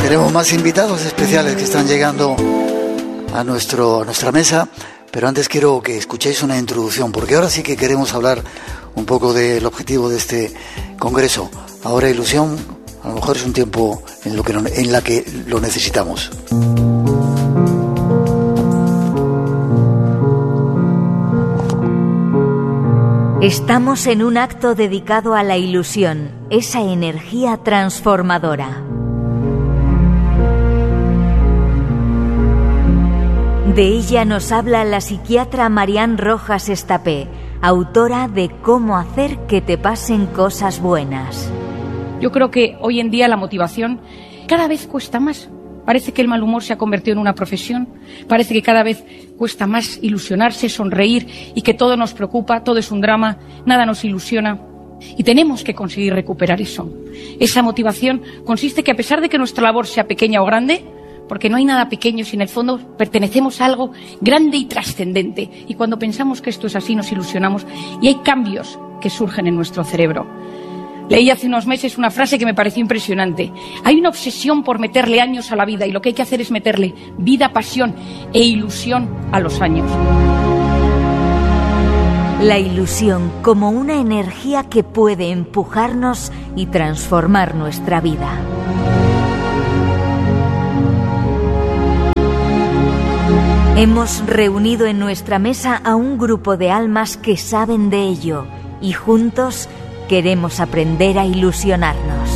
Tenemos más invitados especiales que están llegando a nuestra mesa, pero antes quiero que escuchéis una introducción, porque ahora sí que queremos hablar un poco del objetivo de este congreso. Ahora ilusión, a lo mejor es un tiempo en la que lo necesitamos. Estamos en un acto dedicado a la ilusión, esa energía transformadora. De ella nos habla la psiquiatra Marian Rojas Estapé, autora de Cómo hacer que te pasen cosas buenas. Yo creo que hoy en día la motivación cada vez cuesta más. Parece que el mal humor se ha convertido en una profesión. Parece que cada vez cuesta más ilusionarse, sonreír y que todo nos preocupa, todo es un drama, nada nos ilusiona. Y tenemos que conseguir recuperar eso. Esa motivación consiste que a pesar de que nuestra labor sea pequeña o grande, porque no hay nada pequeño si en el fondo pertenecemos a algo grande y trascendente. Y cuando pensamos que esto es así nos ilusionamos y hay cambios que surgen en nuestro cerebro. Leí hace unos meses una frase que me pareció impresionante. Hay una obsesión por meterle años a la vida y lo que hay que hacer es meterle vida, pasión e ilusión a los años. La ilusión como una energía que puede empujarnos y transformar nuestra vida. Hemos reunido en nuestra mesa a un grupo de almas que saben de ello y juntos queremos aprender a ilusionarnos.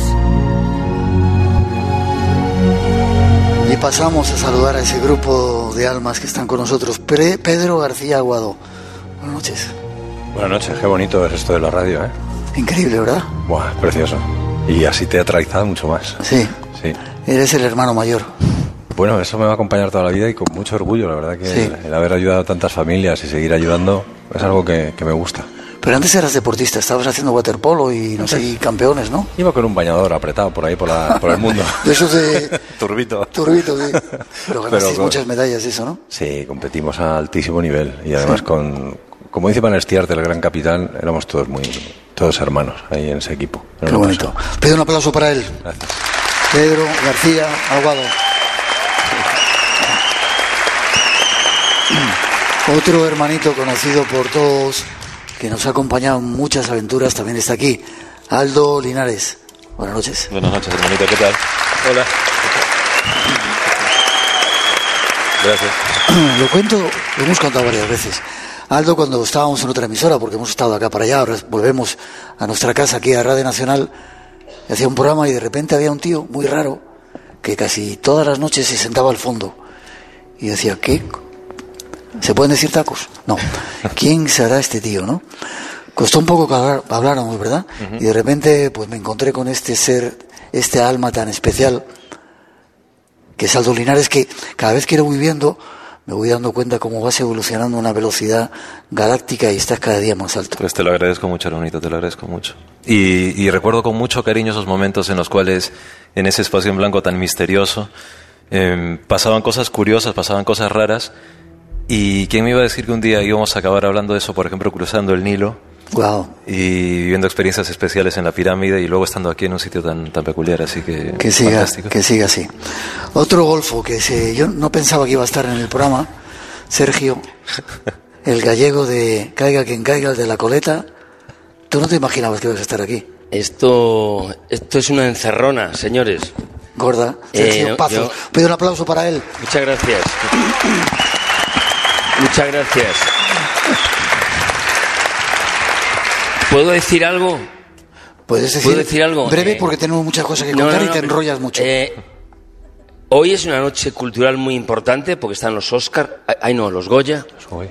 Y pasamos a saludar a ese grupo de almas que están con nosotros. Pedro García Aguado. Buenas noches. Buenas noches, qué bonito es esto de la radio, ¿eh? Increíble, ¿verdad? Buah, precioso. Y así teatralizado mucho más. Sí. Sí. Eres el hermano mayor. Bueno, eso me va a acompañar toda la vida y con mucho orgullo, la verdad que sí. el haber ayudado a tantas familias y seguir ayudando es algo que me gusta. Pero antes eras deportista, estabas haciendo waterpolo y no sé, campeones, ¿no? Iba con un bañador apretado por ahí por el mundo. De esos de... Turbito, sí. Pero ganasteis muchas medallas de eso, ¿no? Sí, competimos a altísimo nivel y además como dice Van Estiarte, el gran capitán, éramos todos hermanos ahí en ese equipo. Qué bonito. Pido un aplauso para él. Gracias. Pedro García Aguado. Otro hermanito conocido por todos, que nos ha acompañado en muchas aventuras, también está aquí, Aldo Linares. Buenas noches. Buenas noches, hermanito, ¿qué tal? Hola. Gracias. Lo cuento, lo hemos contado varias veces. Aldo, cuando estábamos en otra emisora, porque hemos estado acá para allá, ahora volvemos a nuestra casa aquí a Radio Nacional, hacía un programa y de repente había un tío muy raro que casi todas las noches se sentaba al fondo y decía, ¿qué? ¿Se pueden decir tacos? No. ¿Quién será este tío, no? Costó un poco que habláramos, ¿verdad? Uh-huh. Y de repente pues me encontré con este ser, este alma tan especial que es Aldo Linares, que cada vez que lo voy viendo me voy dando cuenta cómo vas evolucionando a una velocidad galáctica y estás cada día más alto. Pues te lo agradezco mucho, hermanito, te lo agradezco mucho. Y recuerdo con mucho cariño esos momentos en los cuales en ese espacio en blanco tan misterioso pasaban cosas curiosas, pasaban cosas raras. ¿Y quién me iba a decir que un día íbamos a acabar hablando de eso, por ejemplo, cruzando el Nilo? Wow. Y viviendo experiencias especiales en la pirámide y luego estando aquí en un sitio tan peculiar, así que siga, fantástico. Que siga así. Otro golfo yo no pensaba que iba a estar en el programa, Sergio, el gallego de Caiga quien caiga, el de la coleta. ¿Tú no te imaginabas que ibas a estar aquí? Esto es una encerrona, señores. Gorda. Sergio Pazos. Pido un aplauso para él. Muchas gracias. Muchas gracias. ¿Puedo decir algo? ¿Puedes decir algo? Breve, porque tenemos muchas cosas que contar y te enrollas mucho. Hoy es una noche cultural muy importante porque están los Oscar, los Goya.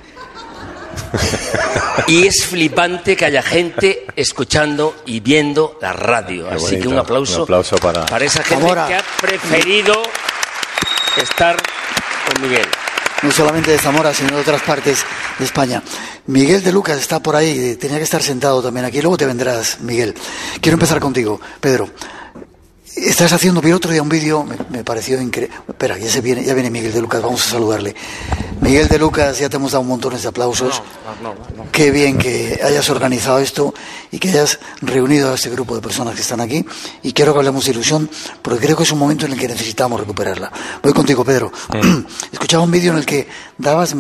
Y es flipante que haya gente escuchando y viendo la radio. Qué así bonito. Que un aplauso para esa gente Zamora. que ha preferido estar con Miguel. No solamente de Zamora, sino de otras partes de España. Miguel de Lucas está por ahí, tenía que estar sentado también aquí. Luego te vendrás, Miguel. Quiero empezar contigo, Pedro. Estás haciendo, vi el otro día un vídeo, me pareció increíble. Espera, ya viene Miguel de Lucas, vamos a saludarle. Miguel de Lucas, ya te hemos dado montones de aplausos. No. Qué bien que hayas organizado esto y que hayas reunido a este grupo de personas que están aquí. Y quiero que hablemos de ilusión, porque creo que es un momento en el que necesitamos recuperarla. Voy contigo, Pedro. Escuchaba un vídeo en el que dabas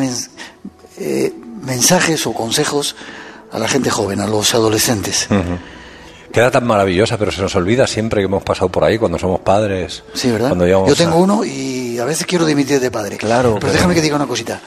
mensajes o consejos a la gente joven, a los adolescentes. Queda tan maravillosa, pero se nos olvida siempre que hemos pasado por ahí cuando somos padres. Sí, ¿verdad? Yo tengo uno y a veces quiero dimitir de padre. Claro. Pero déjame que diga una cosita.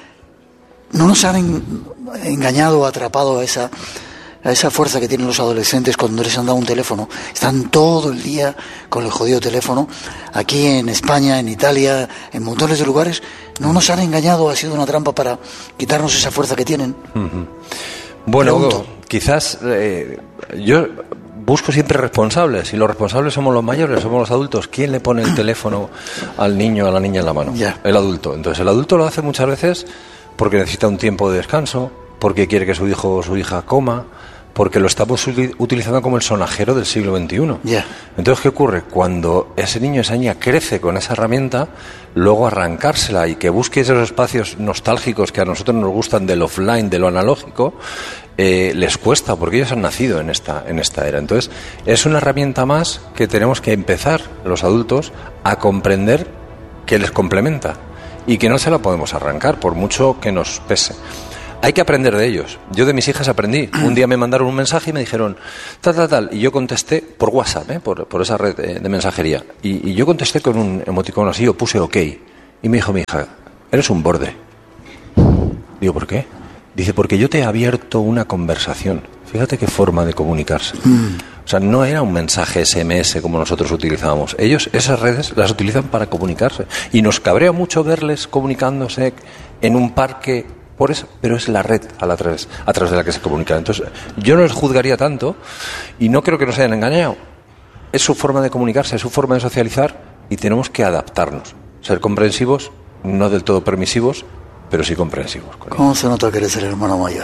No nos han engañado o atrapado a esa fuerza que tienen los adolescentes cuando les han dado un teléfono. Están todo el día con el jodido teléfono. Aquí en España, en Italia, en montones de lugares. No nos han engañado, ha sido una trampa para quitarnos esa fuerza que tienen. Bueno, Hugo, quizás yo busco siempre responsables, y los responsables somos los mayores, somos los adultos. ¿Quién le pone el teléfono al niño o a la niña en la mano? Ya. El adulto. Entonces el adulto lo hace muchas veces porque necesita un tiempo de descanso, porque quiere que su hijo o su hija coma, porque lo estamos utilizando como el sonajero del siglo XXI. Ya. Entonces, ¿qué ocurre? Cuando ese niño o esa niña crece con esa herramienta, luego arrancársela y que busque esos espacios nostálgicos que a nosotros nos gustan del offline, de lo analógico, les cuesta, porque ellos han nacido en esta era. Entonces, es una herramienta más que tenemos que empezar los adultos a comprender que les complementa y que no se la podemos arrancar, por mucho que nos pese. Hay que aprender de ellos. Yo de mis hijas aprendí. Un día me mandaron un mensaje y me dijeron tal, y yo contesté por WhatsApp, por esa red de mensajería. Y yo contesté con un emoticono así, yo puse OK. Y me dijo mi hija, eres un borde. Digo, ¿por qué? Dice, porque yo te he abierto una conversación. Fíjate qué forma de comunicarse. O sea, no era un mensaje SMS como nosotros utilizábamos. Ellos esas redes las utilizan para comunicarse. Y nos cabrea mucho verles comunicándose en un parque, por eso, pero es la red a través de la que se comunican. Entonces, yo no les juzgaría tanto y no creo que nos hayan engañado. Es su forma de comunicarse, es su forma de socializar y tenemos que adaptarnos. Ser comprensivos, no del todo permisivos, pero sí comprensivos. ¿Cómo se nota que eres el hermano mayor?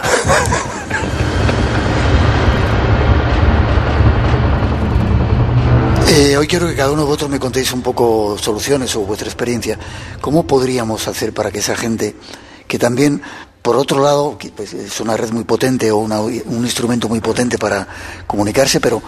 Hoy quiero que cada uno de vosotros me contéis un poco soluciones o vuestra experiencia. ¿Cómo podríamos hacer para que esa gente que también, por otro lado, pues es una red muy potente o un instrumento muy potente para comunicarse, pero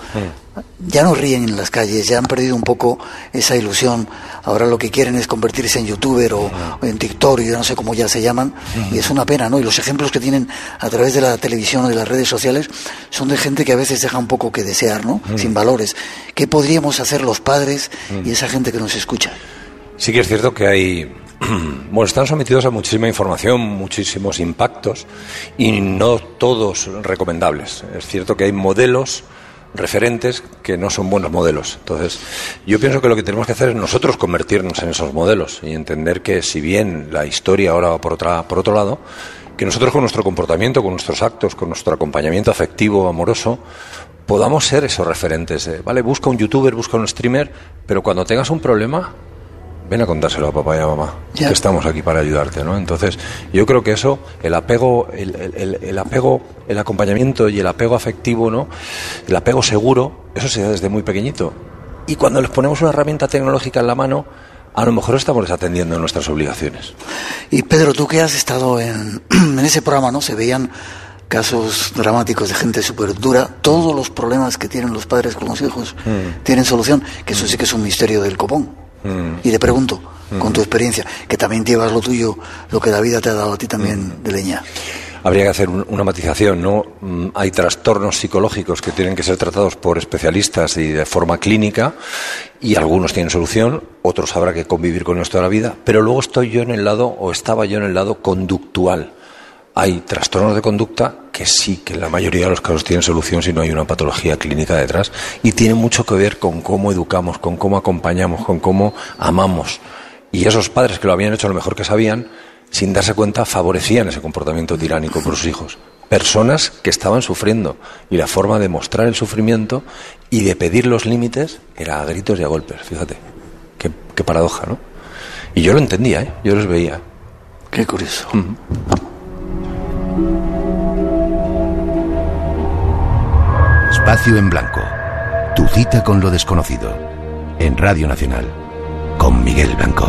ya no ríen en las calles, ya han perdido un poco esa ilusión, ahora lo que quieren es convertirse en youtuber o en TikTok, yo no sé cómo ya se llaman, y es una pena, ¿no? Y los ejemplos que tienen a través de la televisión o de las redes sociales son de gente que a veces deja un poco que desear, ¿no? Sin valores. ¿Qué podríamos hacer los padres y esa gente que nos escucha? Sí que es cierto que hay... Bueno, están sometidos a muchísima información, muchísimos impactos y no todos recomendables. Es cierto que hay modelos referentes que no son buenos modelos. Entonces, yo pienso que lo que tenemos que hacer es nosotros convertirnos en esos modelos y entender que si bien la historia ahora va por otro lado, que nosotros con nuestro comportamiento, con nuestros actos, con nuestro acompañamiento afectivo, amoroso, podamos ser esos referentes. ¿Vale? Busca un youtuber, busca un streamer, pero cuando tengas un problema, ven a contárselo a papá y a mamá, que estamos aquí para ayudarte, ¿no? Entonces, yo creo que eso, el apego, el apego, el acompañamiento y el apego afectivo, ¿no? El apego seguro, eso se da desde muy pequeñito. Y cuando les ponemos una herramienta tecnológica en la mano, a lo mejor estamos desatendiendo nuestras obligaciones. Y Pedro, tú que has estado en ese programa, ¿no? Se veían casos dramáticos de gente súper dura. Todos los problemas que tienen los padres con los hijos tienen solución, que eso sí que es un misterio del copón. Y te pregunto, con tu experiencia, que también llevas lo tuyo, lo que la vida te ha dado a ti también de leña. Habría que hacer una matización, ¿no? Hay trastornos psicológicos que tienen que ser tratados por especialistas y de forma clínica, y algunos tienen solución, otros habrá que convivir con ellos toda la vida, pero luego estaba yo en el lado conductual. Hay trastornos de conducta que sí, que en la mayoría de los casos tienen solución si no hay una patología clínica detrás, y tiene mucho que ver con cómo educamos, con cómo acompañamos, con cómo amamos. Y esos padres que lo habían hecho lo mejor que sabían, sin darse cuenta, favorecían ese comportamiento tiránico por sus hijos. Personas que estaban sufriendo, y la forma de mostrar el sufrimiento y de pedir los límites era a gritos y a golpes. Fíjate, qué paradoja, ¿no? Y yo lo entendía, yo los veía. Qué curioso. Espacio en Blanco. Tu cita con lo desconocido. en Radio Nacional, con Miguel Blanco.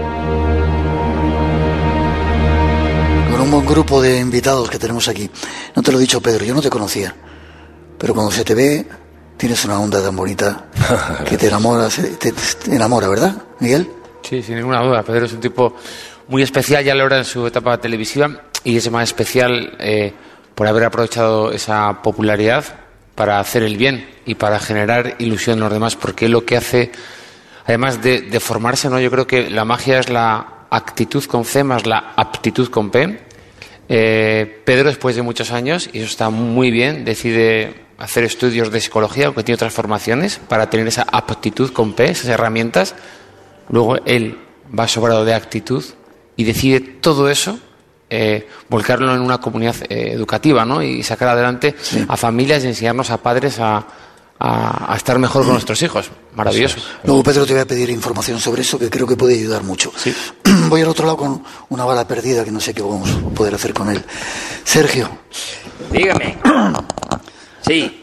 Con un buen grupo de invitados que tenemos aquí. No te lo he dicho, Pedro, yo no te conocía, pero cuando se te ve, tienes una onda tan bonita que te enamora, ¿verdad, Miguel? Sí, sin ninguna duda. Pedro es un tipo muy especial, ya lo era en su etapa televisiva, y es más especial por haber aprovechado esa popularidad para hacer el bien y para generar ilusión en los demás, porque él lo que hace, además de formarse, ¿no? Yo creo que la magia es la actitud con C más la aptitud con P. Pedro, después de muchos años, y eso está muy bien, decide hacer estudios de psicología, aunque tiene otras formaciones, para tener esa aptitud con P, esas herramientas. Luego él va sobrado de actitud y decide todo eso, volcarlo en una comunidad educativa, ¿no? Y sacar adelante a familias y enseñarnos a padres a estar mejor con nuestros hijos. Maravilloso. Luego, Pedro, te voy a pedir información sobre eso, que creo que puede ayudar mucho. Sí. Voy al otro lado con una bala perdida que no sé qué vamos a poder hacer con él. Sergio. Dígame. Sí.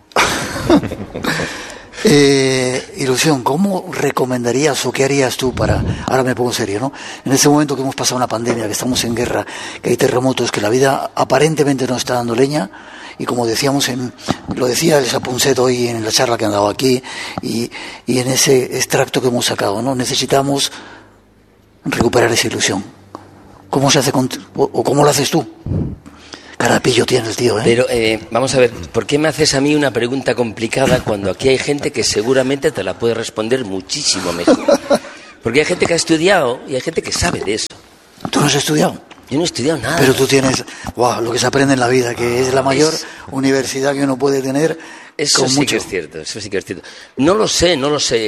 Ilusión, ¿cómo recomendarías o qué harías tú para, ahora me pongo serio, ¿no? En este momento que hemos pasado una pandemia, que estamos en guerra, que hay terremotos, que la vida aparentemente no está dando leña, y como decíamos, lo decía el Sapunset hoy en la charla que han dado aquí, y en ese extracto que hemos sacado, ¿no? Necesitamos recuperar esa ilusión. ¿Cómo se hace o cómo lo haces tú? Carapillo tiene el tío, ¿eh? Pero vamos a ver, ¿por qué me haces a mí una pregunta complicada cuando aquí hay gente que seguramente te la puede responder muchísimo mejor? Porque hay gente que ha estudiado y hay gente que sabe de eso. ¿Tú no has estudiado? Yo no he estudiado nada. Pero tú tienes, lo que se aprende en la vida, que es la mayor universidad que uno puede tener. Eso sí que es cierto, eso sí que es cierto. No lo sé.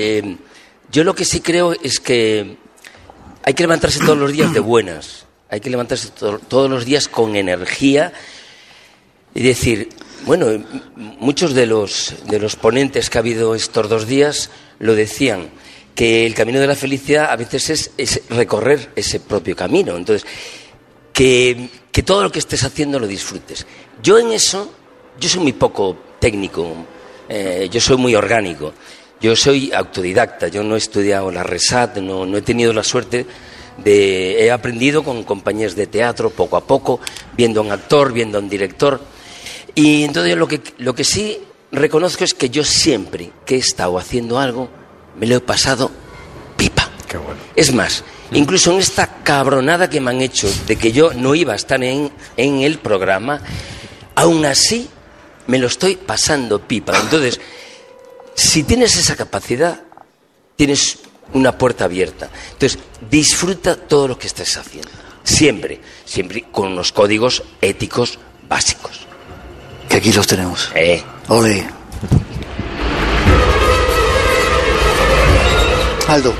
Yo lo que sí creo es que hay que levantarse todos los días de buenas. Hay que levantarse todos los días con energía y decir, bueno, muchos de los ponentes que ha habido estos 2 días lo decían, que el camino de la felicidad a veces es recorrer ese propio camino. Entonces, que todo lo que estés haciendo lo disfrutes. Yo en eso, yo soy muy poco técnico, yo soy muy orgánico, yo soy autodidacta, yo no he estudiado la RESAT, no he tenido la suerte he aprendido con compañías de teatro poco a poco, viendo a un actor, viendo a un director, y entonces lo que sí reconozco es que yo siempre que he estado haciendo algo me lo he pasado pipa. Qué bueno. Es más, incluso en esta cabronada que me han hecho de que yo no iba a estar en el programa, aún así me lo estoy pasando pipa. Entonces, si tienes esa capacidad, tienes una puerta abierta. Entonces, disfruta todo lo que estés haciendo. Siempre con unos códigos éticos básicos. Que aquí los tenemos. Ole. Aldo,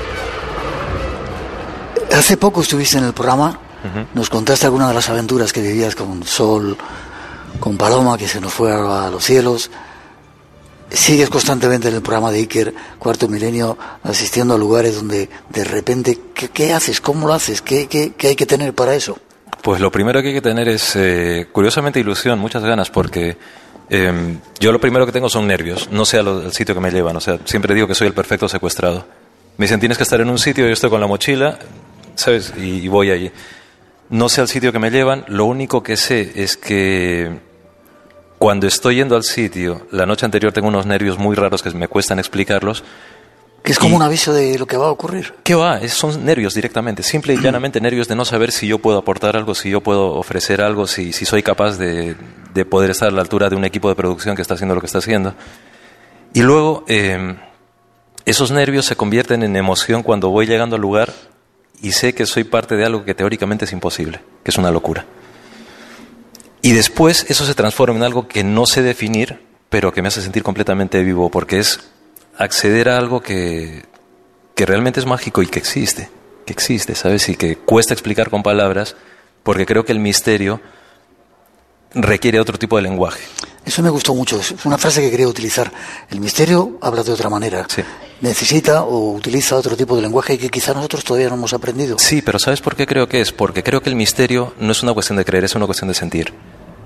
hace poco estuviste en el programa, nos contaste algunas de las aventuras que vivías con Sol, con Paloma, que se nos fue a los cielos. Sigues constantemente en el programa de Iker, Cuarto Milenio, asistiendo a lugares donde de repente, ¿qué haces? ¿Cómo lo haces? ¿Qué hay que tener para eso? Pues lo primero que hay que tener es, curiosamente, ilusión, muchas ganas, porque yo lo primero que tengo son nervios, no sé al sitio que me llevan, o sea, siempre digo que soy el perfecto secuestrado. Me dicen, tienes que estar en un sitio, yo estoy con la mochila, ¿sabes? Y voy allí. No sé al sitio que me llevan, lo único que sé es que cuando estoy yendo al sitio, la noche anterior tengo unos nervios muy raros que me cuestan explicarlos. Que es como un aviso de lo que va a ocurrir. ¿Qué va? Son nervios directamente, simple y llanamente nervios de no saber si yo puedo aportar algo, si yo puedo ofrecer algo, si soy capaz de poder estar a la altura de un equipo de producción que está haciendo lo que está haciendo. Y luego, esos nervios se convierten en emoción cuando voy llegando al lugar y sé que soy parte de algo que teóricamente es imposible, que es una locura. Y después eso se transforma en algo que no sé definir, pero que me hace sentir completamente vivo, porque es acceder a algo que realmente es mágico y que existe, ¿sabes? Y que cuesta explicar con palabras, porque creo que el misterio requiere otro tipo de lenguaje. Eso me gustó mucho, es una frase que quería utilizar. El misterio habla de otra manera. Sí. Necesita o utiliza otro tipo de lenguaje que quizá nosotros todavía no hemos aprendido. Sí, pero ¿sabes por qué creo que es? Porque creo que el misterio no es una cuestión de creer, es una cuestión de sentir.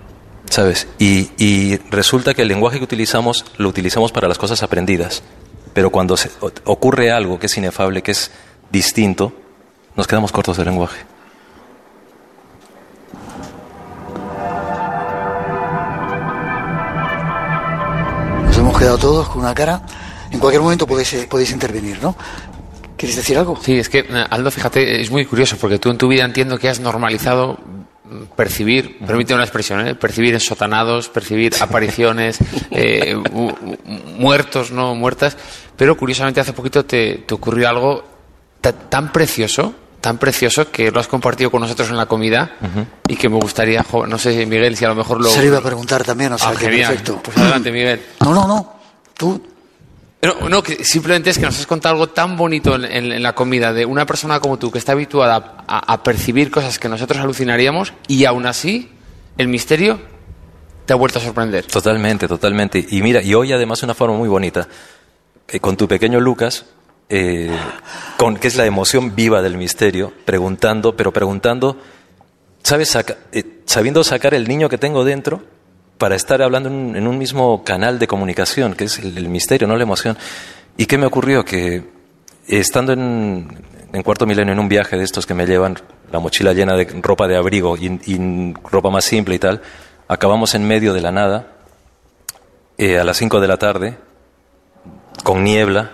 ¿Sabes? Y resulta que el lenguaje que utilizamos lo utilizamos para las cosas aprendidas. pero cuando ocurre algo que es inefable, que es distinto, nos quedamos cortos de lenguaje. Nos hemos quedado todos con una cara. En cualquier momento podéis intervenir, ¿no? ¿Quieres decir algo? Sí, es que, Aldo, fíjate, es muy curioso, porque tú en tu vida entiendo que has normalizado percibir, permíteme una expresión, percibir ensotanados, percibir apariciones, muertos, no muertas, pero curiosamente hace poquito te ocurrió algo tan precioso que lo has compartido con nosotros en la comida y que me gustaría, no sé, Miguel, si a lo mejor lo... Se lo iba a preguntar también, o sea, que genial. perfecto. Pues adelante, Miguel. No, tú... No, que simplemente es que nos has contado algo tan bonito en la comida de una persona como tú que está habituada a percibir cosas que nosotros alucinaríamos y aún así el misterio te ha vuelto a sorprender. Totalmente. Y mira, y hoy además de una forma muy bonita, con tu pequeño Lucas, que es la emoción viva del misterio, preguntando, ¿sabes? Sabiendo sacar el niño que tengo dentro para estar hablando en un mismo canal de comunicación, que es el misterio, no la emoción. ¿Y qué me ocurrió? Que estando en Cuarto Milenio, en un viaje de estos que me llevan la mochila llena de ropa de abrigo y ropa más simple y tal, acabamos en medio de la nada, a las 5 de la tarde, con niebla,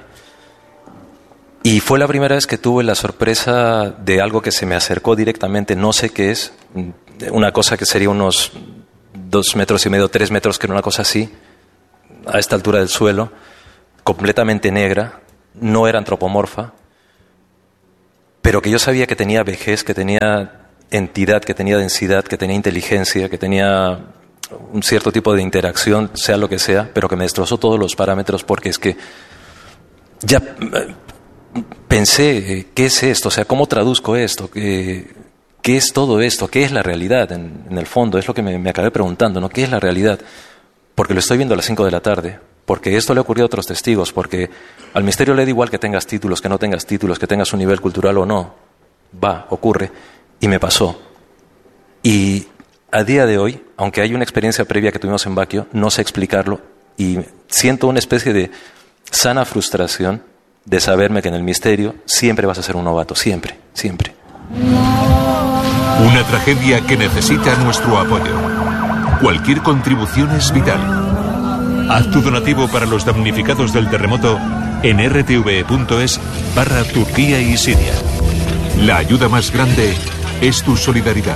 y fue la primera vez que tuve la sorpresa de algo que se me acercó directamente, no sé qué es, una cosa que sería unos 2,5 metros, 3 metros, que era una cosa así, a esta altura del suelo, completamente negra, no era antropomorfa, pero que yo sabía que tenía vejez, que tenía entidad, que tenía densidad, que tenía inteligencia, que tenía un cierto tipo de interacción, sea lo que sea, pero que me destrozó todos los parámetros, porque es que ya pensé, ¿qué es esto? O sea, ¿cómo traduzco esto? ¿Qué es todo esto? ¿Qué es la realidad en el fondo? Es lo que me acabé preguntando, ¿no? ¿Qué es la realidad? Porque lo estoy viendo a las 5 de la tarde, porque esto le ha ocurrido a otros testigos, porque al misterio le da igual que tengas títulos, que no tengas títulos, que tengas un nivel cultural o no. Ocurre, y me pasó. Y a día de hoy, aunque hay una experiencia previa que tuvimos en Baquio, no sé explicarlo, y siento una especie de sana frustración de saberme que en el misterio siempre vas a ser un novato, siempre. Una tragedia que necesita nuestro apoyo. Cualquier contribución es vital. Haz tu donativo para los damnificados del terremoto en rtve.es/Turquía y Siria. La ayuda más grande es tu solidaridad.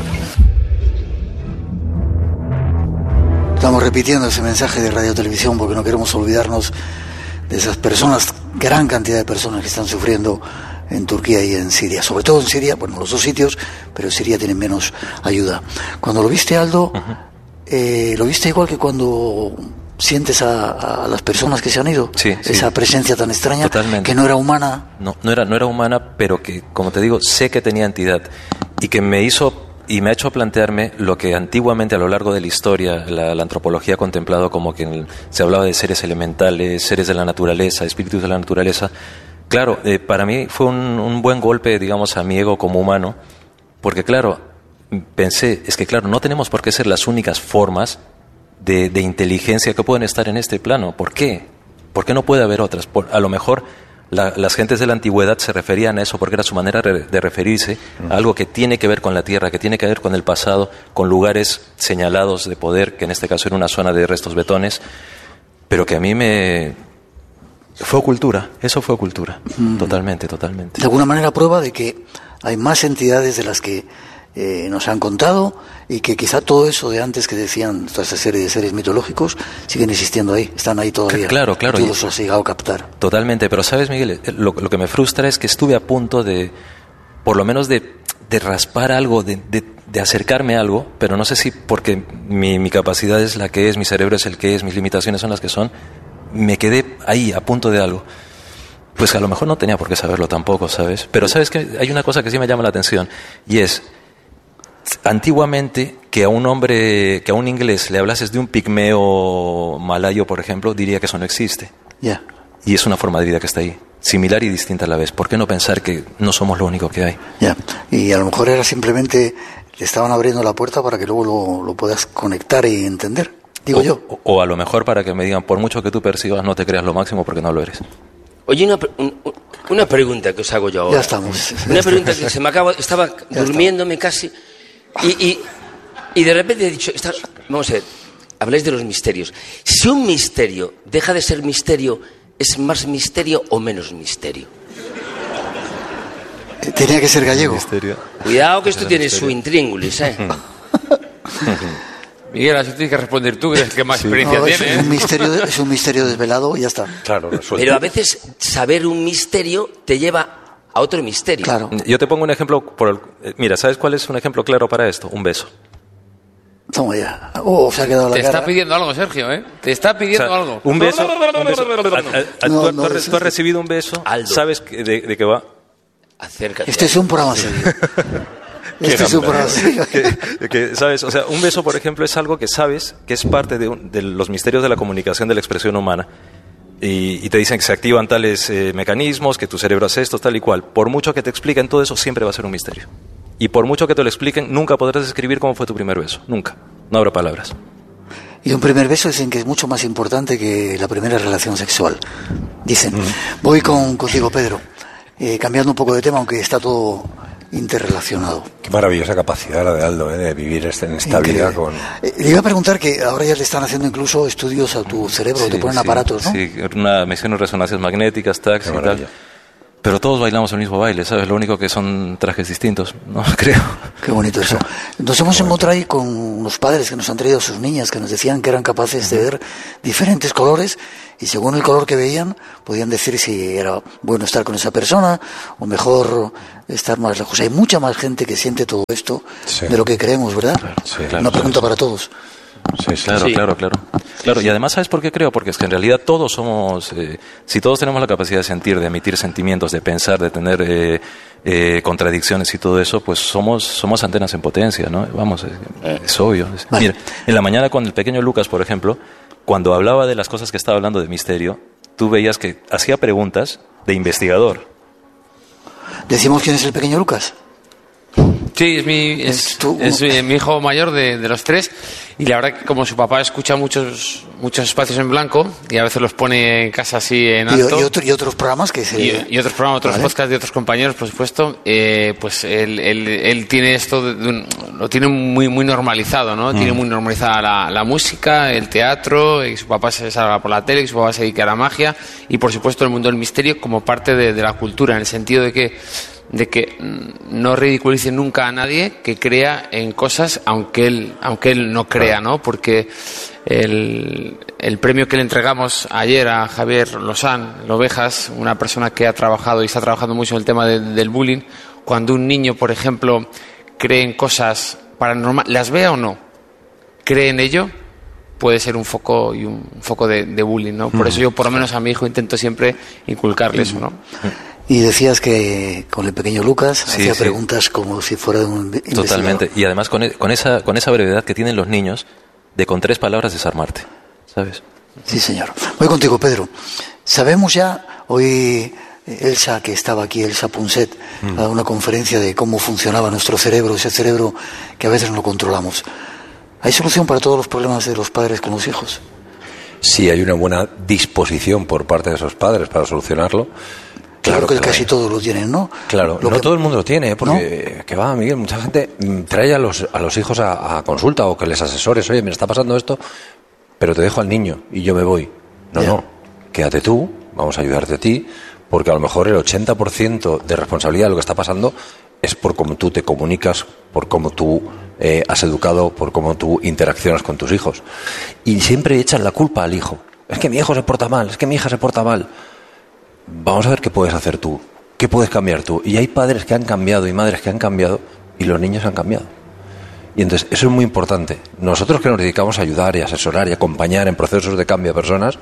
Estamos repitiendo ese mensaje de Radio Televisión porque no queremos olvidarnos de esas personas, gran cantidad de personas que están sufriendo en Turquía y en Siria, sobre todo en Siria, bueno, los dos sitios, pero en Siria tienen menos ayuda. Cuando lo viste, Aldo, ¿lo viste igual que cuando sientes a las personas que se han ido? Sí, esa presencia tan extraña. Totalmente. Que no era humana. No era humana, pero que, como te digo, sé que tenía entidad y que me ha hecho plantearme lo que antiguamente a lo largo de la historia la antropología ha contemplado como que se hablaba de seres elementales, seres de la naturaleza, espíritus de la naturaleza. Claro, para mí fue un buen golpe, digamos, a mi ego como humano, porque claro, pensé, es que claro, no tenemos por qué ser las únicas formas de inteligencia que pueden estar en este plano. ¿Por qué? ¿Por qué no puede haber otras? A lo mejor las gentes de la antigüedad se referían a eso porque era su manera de referirse a algo que tiene que ver con la tierra, que tiene que ver con el pasado, con lugares señalados de poder, que en este caso era una zona de restos betones, pero que a mí fue cultura, eso fue cultura, totalmente. De alguna manera prueba de que hay más entidades de las que nos han contado y que quizá todo eso de antes que decían, toda esa serie de seres mitológicos, siguen existiendo ahí, están ahí todavía. Claro. Tú los has llegado a captar. Totalmente, pero sabes, Miguel, lo que me frustra es que estuve a punto de, por lo menos de raspar algo, de acercarme a algo, pero no sé si porque mi capacidad es la que es, mi cerebro es el que es, mis limitaciones son las que son, me quedé ahí, a punto de algo. Pues a lo mejor no tenía por qué saberlo tampoco, ¿sabes? Pero sabes que hay una cosa que sí me llama la atención, y es, antiguamente, que a un inglés le hablases de un pigmeo malayo, por ejemplo, diría que eso no existe. Ya. Y es una forma de vida que está ahí, similar y distinta a la vez. ¿Por qué no pensar que no somos lo único que hay? Ya. Y a lo mejor era simplemente, le estaban abriendo la puerta para que luego lo puedas conectar y entender. Digo yo. O a lo mejor para que me digan, por mucho que tú percibas, no te creas lo máximo porque no lo eres. Oye, una pregunta que os hago yo ahora. Ya estamos. Una pregunta que se me acaba... Estaba durmiéndome casi y de repente he dicho... Vamos a ver, habláis de los misterios. Si un misterio deja de ser misterio, ¿es más misterio o menos misterio? Tenía que ser gallego. Misterio. Cuidado que esto tiene su intríngulis, ¿eh? Miguel, así tienes que responder tú, que es el que más experiencia No, tiene. es un misterio desvelado y ya está. Claro, Pero a veces saber un misterio te lleva a otro misterio. Claro. Yo te pongo un ejemplo. Mira, ¿sabes cuál es un ejemplo claro para esto? Un beso. Toma ya. Se ha quedado la Te cara. está pidiendo algo, Sergio, ¿eh? Te está pidiendo algo. Un beso. No, Tú has recibido un beso, Aldo. sabes de qué va. Acércate. Este es un programa serio. Este es un programa serio. ¿Sabes? O sea, un beso, por ejemplo, es algo que sabes que es parte de los misterios de la comunicación, de la expresión humana. Y te dicen que se activan tales mecanismos, que tu cerebro hace esto, tal y cual. Por mucho que te expliquen todo eso, siempre va a ser un misterio. Y por mucho que te lo expliquen, nunca podrás describir cómo fue tu primer beso. Nunca. No habrá palabras. Y un primer beso dicen que es mucho más importante que la primera relación sexual. Dicen. Voy contigo, Pedro. Cambiando un poco de tema, aunque está todo interrelacionado. Qué maravillosa capacidad la de Aldo, de vivir en esta vida con... Le iba a preguntar que ahora ya le están haciendo incluso estudios a tu cerebro, te ponen aparatos, ¿no? Sí, me hicieron resonancias magnéticas, taxi y tal. Pero todos bailamos el mismo baile, ¿sabes? Lo único que son trajes distintos, ¿no? Creo. Qué bonito eso. Nos hemos encontrado ahí con unos padres que nos han traído a sus niñas, que nos decían que eran capaces de ver diferentes colores y según el color que veían podían decir si era bueno estar con esa persona o mejor estar más lejos. Hay mucha más gente que siente todo esto de lo que creemos, ¿verdad? Sí, claro, una pregunta para todos. Sí, Claro, y además, ¿sabes por qué creo? Porque es que en realidad todos somos, si todos tenemos la capacidad de sentir, de emitir sentimientos, de pensar, de tener contradicciones y todo eso, pues somos antenas en potencia, ¿no? Vamos, es obvio. Vale. Mira, en la mañana con el pequeño Lucas, por ejemplo, cuando hablaba de las cosas que estaba hablando de misterio, tú veías que hacía preguntas de investigador. ¿Decimos quién es el pequeño Lucas? Sí, es mi hijo mayor de los tres y la verdad que como su papá escucha muchos espacios en blanco y a veces los pone en casa así en alto. Y otros programas que se... Y otros programas, otros podcasts de otros compañeros, por supuesto, pues él tiene esto, lo tiene muy normalizado, ¿no? Tiene muy normalizada la música, el teatro, y su papá se salga por la tele, y su papá se dedica a la magia y por supuesto el mundo del misterio como parte de la cultura, en el sentido de que no ridiculice nunca a nadie que crea en cosas aunque él no crea, ¿no? Porque el premio que le entregamos ayer a Javier Lozán Lovejas, una persona que ha trabajado y está trabajando mucho en el tema del bullying, cuando un niño, por ejemplo, cree en cosas paranormales, las vea o no, cree en ello, puede ser un foco de bullying, ¿no? Por eso yo, por lo menos a mi hijo, intento siempre inculcarle eso, ¿no? Y decías que con el pequeño Lucas hacía preguntas como si fuera un investigador. Totalmente. Y además con esa brevedad que tienen los niños de con 3 palabras desarmarte, ¿sabes? Sí, señor. Voy contigo, Pedro. Sabemos ya, hoy Elsa, que estaba aquí, Elsa Punset, ha dado una conferencia de cómo funcionaba nuestro cerebro, ese cerebro que a veces no controlamos. ¿Hay solución para todos los problemas de los padres con los hijos? Sí, hay una buena disposición por parte de esos padres para solucionarlo. Claro que casi todos lo tienen, ¿no? Claro, no todo el mundo lo tiene, porque que va, Miguel, mucha gente trae a los hijos a consulta o que les asesores, oye, me está pasando esto, pero te dejo al niño y yo me voy. No, quédate tú, vamos a ayudarte a ti, porque a lo mejor el 80% de responsabilidad de lo que está pasando es por cómo tú te comunicas, por cómo tú has educado, por cómo tú interaccionas con tus hijos. Y siempre echan la culpa al hijo. Es que mi hijo se porta mal, es que mi hija se porta mal. Vamos a ver qué puedes hacer tú, qué puedes cambiar tú. Y hay padres que han cambiado y madres que han cambiado y los niños han cambiado. Y entonces eso es muy importante. Nosotros que nos dedicamos a ayudar y asesorar y acompañar en procesos de cambio a personas,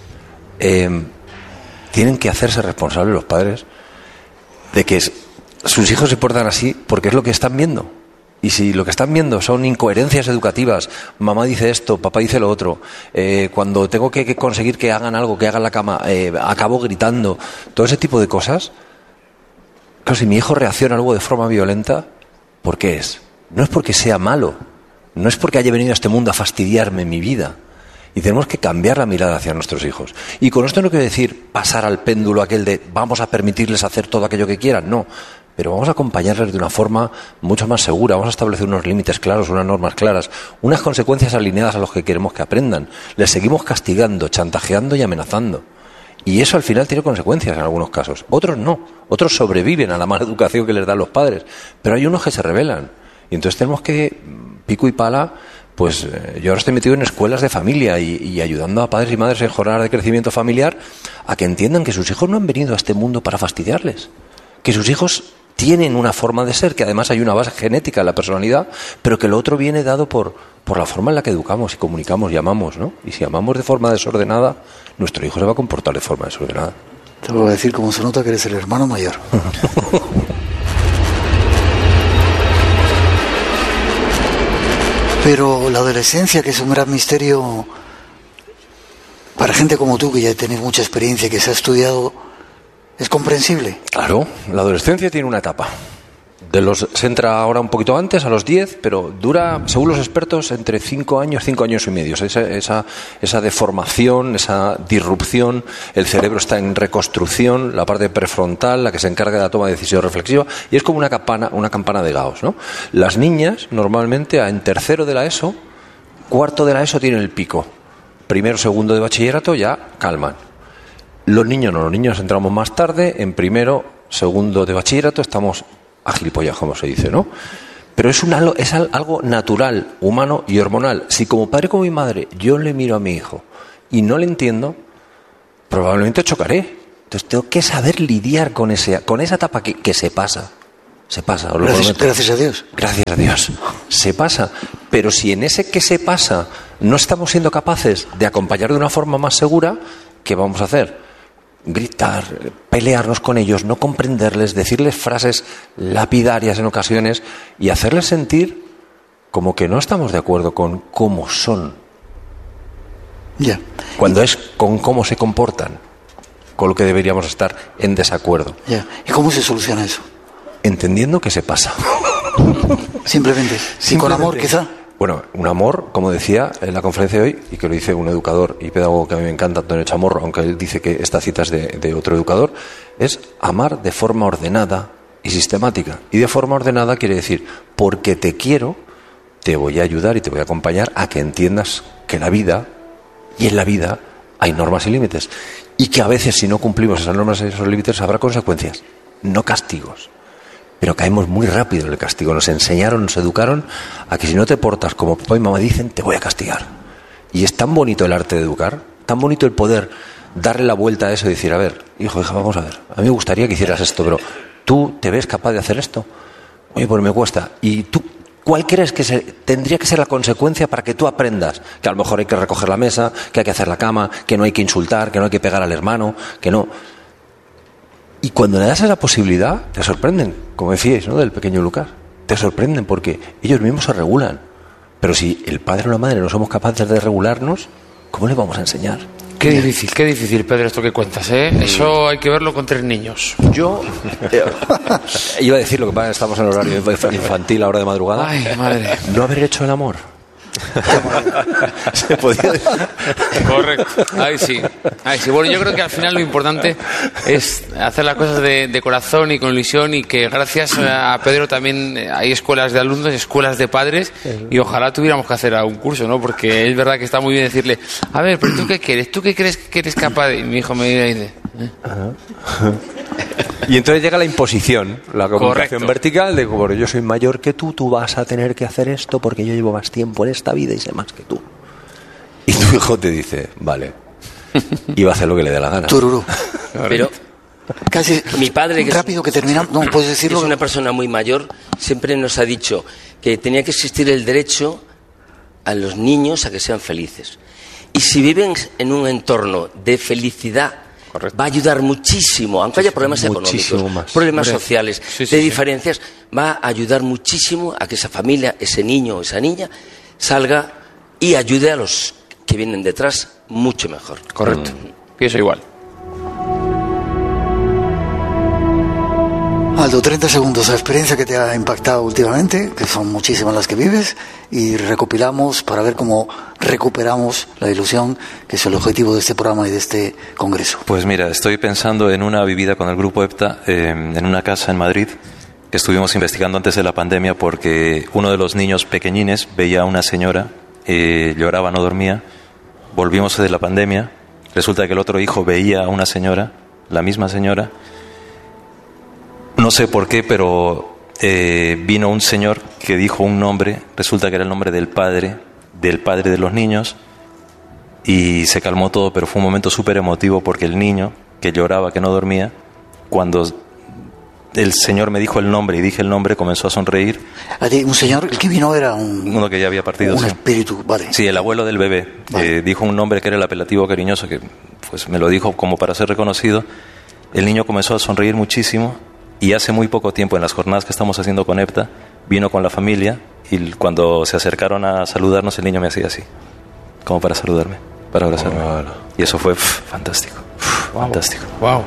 tienen que hacerse responsables los padres de que sus hijos se portan así porque es lo que están viendo. Y si lo que están viendo son incoherencias educativas, mamá dice esto, papá dice lo otro, cuando tengo que conseguir que hagan algo, que hagan la cama, acabo gritando, todo ese tipo de cosas, claro, si mi hijo reacciona a algo de forma violenta, ¿por qué es? No es porque sea malo, no es porque haya venido a este mundo a fastidiarme mi vida, Y tenemos que cambiar la mirada hacia nuestros hijos. Y con esto no quiero decir pasar al péndulo aquel de vamos a permitirles hacer todo aquello que quieran, no. Pero vamos a acompañarles de una forma mucho más segura, vamos a establecer unos límites claros, unas normas claras, unas consecuencias alineadas a los que queremos que aprendan. Les seguimos castigando, chantajeando y amenazando. Y eso al final tiene consecuencias en algunos casos. Otros no, otros sobreviven a la mala educación que les dan los padres. Pero hay unos que se rebelan. Y entonces tenemos que, pico y pala, pues yo ahora estoy metido en escuelas de familia y ayudando a padres y madres en jornadas de crecimiento familiar a que entiendan que sus hijos no han venido a este mundo para fastidiarles. Que sus hijos tienen una forma de ser, que además hay una base genética en la personalidad, pero que lo otro viene dado por la forma en la que educamos y comunicamos y amamos, ¿no? Y si amamos de forma desordenada, nuestro hijo se va a comportar de forma desordenada. Te voy a decir cómo se nota que eres el hermano mayor. Pero la adolescencia, que es un gran misterio para gente como tú, que ya tenéis mucha experiencia y que se ha estudiado, ¿es comprensible? Claro, la adolescencia tiene una etapa. Se entra ahora un poquito antes, a los 10, pero dura, según los expertos, entre 5 años y medio. Esa deformación, esa disrupción, el cerebro está en reconstrucción, la parte prefrontal, la que se encarga de la toma de decisión reflexiva, y es como una campana de Gauss, ¿no? Las niñas, normalmente, en tercero de la ESO, cuarto de la ESO tienen el pico. Primero, segundo de bachillerato ya calman. Los niños no, los niños entramos más tarde, en primero, segundo de bachillerato estamos a gilipollas, como se dice, ¿no? Pero es algo natural, humano y hormonal. Si como padre como mi madre yo le miro a mi hijo y no le entiendo, probablemente chocaré. Entonces tengo que saber lidiar con esa etapa que se pasa. Se pasa, os lo prometo. Gracias a Dios. Gracias a Dios. Se pasa. Pero si en ese que se pasa no estamos siendo capaces de acompañar de una forma más segura, ¿qué vamos a hacer? Gritar, pelearnos con ellos, no comprenderles, decirles frases lapidarias en ocasiones y hacerles sentir como que no estamos de acuerdo con cómo son. Ya. Cuando es con cómo se comportan, con lo que deberíamos estar en desacuerdo. Ya. ¿Y cómo se soluciona eso? Entendiendo que se pasa. Simplemente. ¿Y con amor, quizá? Bueno, un amor, como decía en la conferencia de hoy, y que lo dice un educador y pedagogo que a mí me encanta, Antonio Chamorro, aunque él dice que esta cita es de otro educador, es amar de forma ordenada y sistemática. Y de forma ordenada quiere decir, porque te quiero, te voy a ayudar y te voy a acompañar a que entiendas que la vida, y en la vida, hay normas y límites. Y que a veces, si no cumplimos esas normas y esos límites, habrá consecuencias, no castigos. Pero caemos muy rápido en el castigo. Nos enseñaron, nos educaron a que si no te portas como papá y mamá dicen, te voy a castigar. Y es tan bonito el arte de educar, tan bonito el poder darle la vuelta a eso y decir, a ver, hijo, hija, vamos a ver, a mí me gustaría que hicieras esto, pero ¿tú te ves capaz de hacer esto? Oye, pues me cuesta. ¿Y tú cuál crees que tendría que ser la consecuencia para que tú aprendas? Que a lo mejor hay que recoger la mesa, que hay que hacer la cama, que no hay que insultar, que no hay que pegar al hermano, que no... Y cuando le das esa posibilidad, te sorprenden, como decíais, ¿no?, del pequeño Lucas. Te sorprenden porque ellos mismos se regulan. Pero si el padre o la madre no somos capaces de regularnos, ¿cómo les vamos a enseñar? Qué difícil, Pedro, esto que cuentas, ¿eh? Eso hay que verlo con 3 niños. Yo iba a decir, lo que pasa es que estamos en horario infantil, a hora de madrugada. Ay, madre. No haber hecho el amor. Se podía decir. Correcto. Ay, sí. Bueno, yo creo que al final lo importante es hacer las cosas de corazón y con ilusión, y que gracias a Pedro también hay escuelas de alumnos, escuelas de padres, y ojalá tuviéramos que hacer algún curso, ¿no? Porque es verdad que está muy bien decirle, a ver, pero ¿tú qué quieres? ¿Tú qué crees que eres capaz de...? Y mi hijo me dice... Y entonces llega la imposición, la comunicación Correcto. vertical de, bueno, yo soy mayor que tú vas a tener que hacer esto porque yo llevo más tiempo en esta vida y sé más que tú. Y tu hijo te dice, vale, y va a hacer lo que le dé la gana. Tururú. Pero Casi mi padre, que rápido que terminamos, no puedes decirlo. es una persona muy mayor, siempre nos ha dicho que tenía que existir el derecho a los niños a que sean felices. Y si viven en un entorno de felicidad, Correcto. va a ayudar muchísimo, aunque haya problemas económicos, más. problemas sociales, Sí, de diferencias, va a ayudar muchísimo a que esa familia, ese niño o esa niña, salga y ayude a los que vienen detrás mucho mejor. Correcto. Pienso igual. Aldo, 30 segundos, la experiencia que te ha impactado últimamente, que son muchísimas las que vives, y recopilamos para ver cómo recuperamos la ilusión, que es el objetivo de este programa y de este congreso. Pues mira, estoy pensando en una vivida con el grupo EPTA en una casa en Madrid que estuvimos investigando antes de la pandemia, porque uno de los niños pequeñines veía a una señora, lloraba, no dormía, volvimos de la pandemia, resulta que el otro hijo veía a una señora, la misma señora. No sé por qué, pero vino un señor que dijo un nombre, resulta que era el nombre del padre de los niños, y se calmó todo, pero fue un momento súper emotivo porque el niño, que lloraba, que no dormía, cuando el señor me dijo el nombre y dije el nombre, comenzó a sonreír. Un señor, el que vino era uno que ya había partido. Un espíritu, vale. Sí, el abuelo del bebé. Vale. Dijo un nombre que era el apelativo cariñoso, que pues me lo dijo como para ser reconocido. El niño comenzó a sonreír muchísimo. Y hace muy poco tiempo, en las jornadas que estamos haciendo con EPTA, vino con la familia y cuando se acercaron a saludarnos, el niño me hacía así, como para saludarme, para abrazarme. Oh, y eso fue fantástico. Wow. Fantástico. Wow.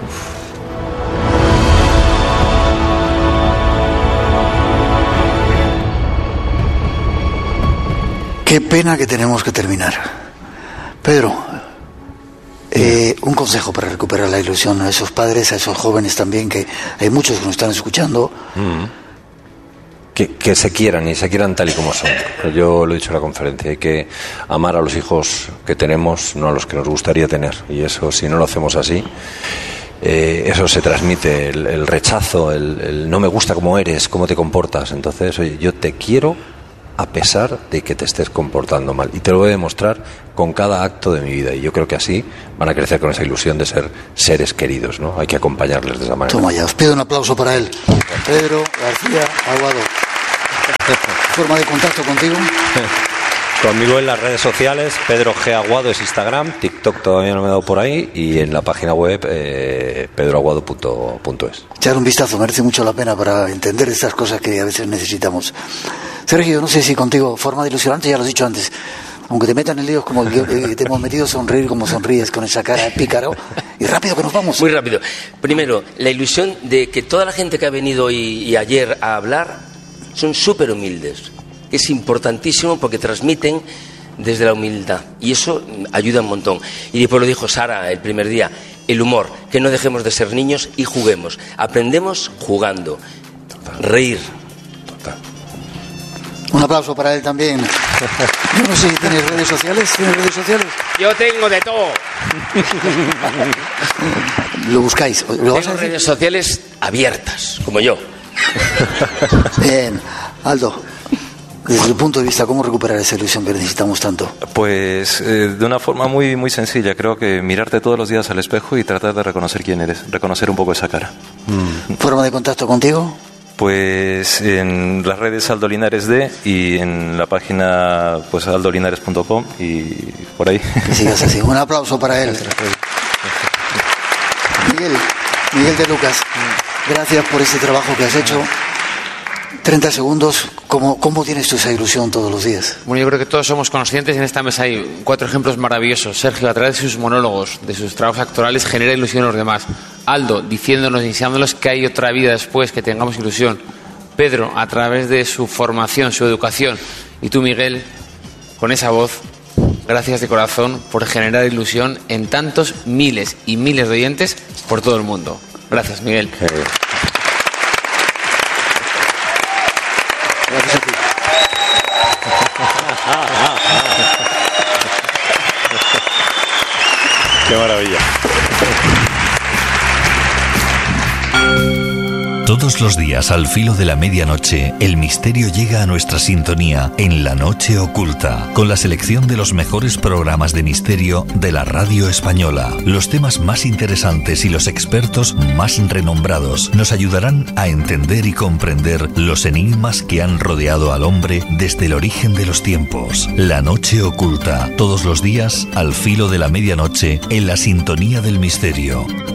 Qué pena que tenemos que terminar. Pedro, un consejo para recuperar la ilusión a esos padres, a esos jóvenes también, que hay muchos que nos están escuchando. Que se quieran y se quieran tal y como son. Yo lo he dicho en la conferencia, hay que amar a los hijos que tenemos, no a los que nos gustaría tener. Y eso, si no lo hacemos así, eso se transmite, el rechazo, el no me gusta cómo eres, cómo te comportas. Entonces, oye, yo te quiero a pesar de que te estés comportando mal. Y te lo voy a demostrar con cada acto de mi vida. Y yo creo que así van a crecer con esa ilusión de ser seres queridos, ¿no? Hay que acompañarles de esa manera. Toma ya, os pido un aplauso para él. Pedro García Aguado. ¿Forma de contacto contigo? Conmigo en las redes sociales, Pedro G. Aguado es Instagram, TikTok todavía no me he dado por ahí, y en la página web pedroaguado.es. Echar un vistazo, merece mucho la pena para entender estas cosas que a veces necesitamos. Sergio, no sé si contigo, forma de ilusionante, ya lo has dicho antes, aunque te metan en líos como el que te hemos metido, sonreír como sonríes con esa cara de pícaro, y rápido que nos vamos. Muy rápido. Primero, la ilusión de que toda la gente que ha venido hoy y ayer a hablar son súper humildes. Es importantísimo porque transmiten desde la humildad y eso ayuda un montón. Y después lo dijo Sara el primer día, el humor, que no dejemos de ser niños y juguemos. Aprendemos jugando. Reír. Un aplauso para él también. Yo no sé si tienes redes sociales. ¿Tienes redes sociales? Yo tengo de todo. Lo buscáis. Tengo redes sociales abiertas, como yo. Bien. Aldo, desde el punto de vista, ¿cómo recuperar esa ilusión que necesitamos tanto? Pues de una forma muy, muy sencilla. Creo que mirarte todos los días al espejo y tratar de reconocer quién eres, reconocer un poco esa cara. ¿Forma de contacto contigo? Pues en las redes Aldo Linares D y en la página pues aldolinares.com y por ahí. Que sigas así. Un aplauso para él. Miguel de Lucas, gracias por ese trabajo que has hecho. 30 segundos, ¿cómo tienes tú esa ilusión todos los días? Bueno, yo creo que todos somos conscientes, en esta mesa hay 4 ejemplos maravillosos. Sergio, a través de sus monólogos, de sus trabajos actorales, genera ilusión a los demás. Aldo, diciéndonos, enseñándonos que hay otra vida después, que tengamos ilusión. Pedro, a través de su formación, su educación. Y tú, Miguel, con esa voz, gracias de corazón por generar ilusión en tantos miles y miles de oyentes por todo el mundo. Gracias, Miguel. Gracias a ti. Qué maravilla. Todos los días al filo de la medianoche, el misterio llega a nuestra sintonía en La Noche Oculta, con la selección de los mejores programas de misterio de la radio española. Los temas más interesantes y los expertos más renombrados nos ayudarán a entender y comprender los enigmas que han rodeado al hombre desde el origen de los tiempos. La Noche Oculta, todos los días al filo de la medianoche en la sintonía del misterio.